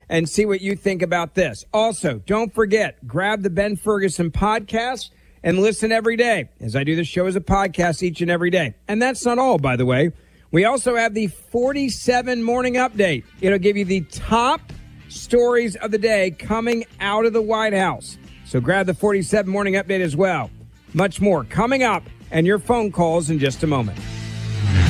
and see what you think about this. Also, don't forget, grab the Ben Ferguson podcast and listen every day, as I do the show as a podcast each and every day. And that's not all, by the way. We also have the 47 Morning Update. It'll give you the top stories of the day coming out of the White House. So grab the 47 Morning Update as well. Much more coming up, and your phone calls in just a moment.